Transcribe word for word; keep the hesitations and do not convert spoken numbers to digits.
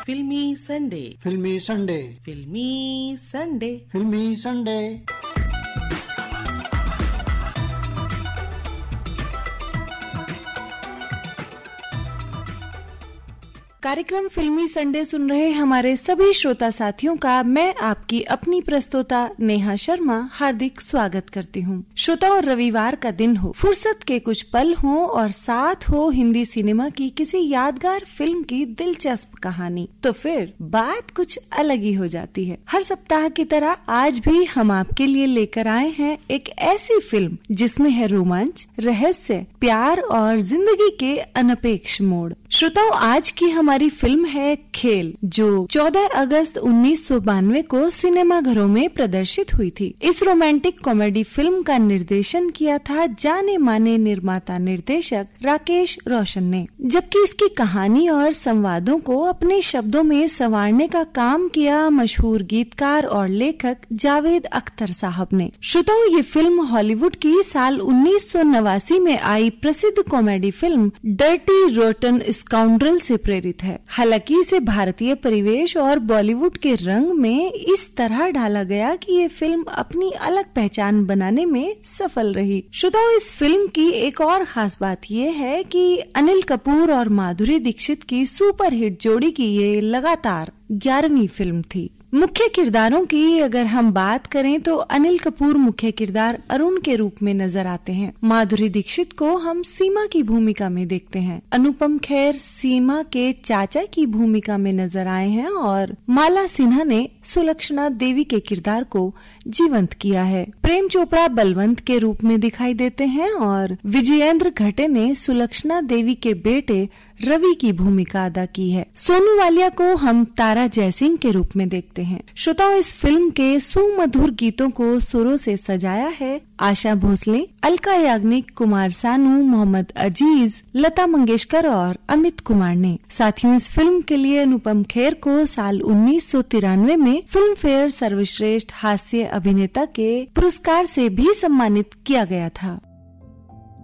फिल्मी संडे, फिल्मी संडे, फिल्मी संडे, फिल्मी संडे। कार्यक्रम फिल्मी संडे सुन रहे हमारे सभी श्रोता साथियों का मैं आपकी अपनी प्रस्तोता नेहा शर्मा हार्दिक स्वागत करती हूँ। श्रोताओं, रविवार का दिन हो, फुर्सत के कुछ पल हो और साथ हो हिंदी सिनेमा की किसी यादगार फिल्म की दिलचस्प कहानी, तो फिर बात कुछ अलग ही हो जाती है। हर सप्ताह की तरह आज भी हम आपके लिए लेकर आए हैं एक ऐसी फिल्म जिसमें है रोमांच, रहस्य, प्यार और जिंदगी के अनपेक्ष मोड़। श्रोताओं, आज की हमारी फिल्म है खेल, जो चौदह अगस्त उन्नीस सौ बानवे को सिनेमा घरों में प्रदर्शित हुई थी। इस रोमांटिक कॉमेडी फिल्म का निर्देशन किया था जाने माने निर्माता निर्देशक राकेश रोशन ने, जबकि इसकी कहानी और संवादों को अपने शब्दों में संवारने का काम किया मशहूर गीतकार और लेखक जावेद अख्तर साहब ने। श्रोताओं, ये फिल्म हॉलीवुड की साल उन्नीस सौ नवासी में आई प्रसिद्ध comedy film dirty rotten scoundrel से प्रेरित है। हालांकि इसे भारतीय परिवेश और बॉलीवुड के रंग में इस तरह ढाला गया कि ये फिल्म अपनी अलग पहचान बनाने में सफल रही। श्रोताओं, इस फिल्म की एक और खास बात ये है कि अनिल कपूर और माधुरी दीक्षित की सुपरहिट जोड़ी की ये लगातार ग्यारहवीं फिल्म थी। मुख्य किरदारों की अगर हम बात करें तो अनिल कपूर मुख्य किरदार अरुण के रूप में नजर आते हैं। माधुरी दीक्षित को हम सीमा की भूमिका में देखते हैं। अनुपम खेर सीमा के चाचा की भूमिका में नजर आए हैं और माला सिन्हा ने सुलक्षणा देवी के किरदार को जीवंत किया है। प्रेम चोपड़ा बलवंत के रूप में दिखाई देते हैं और विजयेंद्र घटे ने सुलक्षणा देवी के बेटे रवि की भूमिका अदा की है। सोनू वालिया को हम तारा जयसिंह के रूप में देखते हैं। श्रोताओं, इस फिल्म के सुमधुर गीतों को सुरों से सजाया है आशा भोसले, अलका याग्निक, कुमार सानू, मोहम्मद अजीज, लता मंगेशकर और अमित कुमार ने। साथियों, इस फिल्म के लिए अनुपम खेर को साल उन्नीस सौ तिरानवे में फिल्म फेयर सर्वश्रेष्ठ हास्य अभिनेता के पुरस्कार से भी सम्मानित किया गया था।